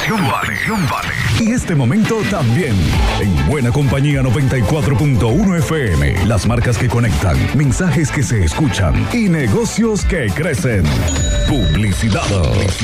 vale. Y este momento también. En Buena Compañía 94.1 FM. Las marcas que conectan, mensajes que se escuchan y negocios que crecen. Publicidad.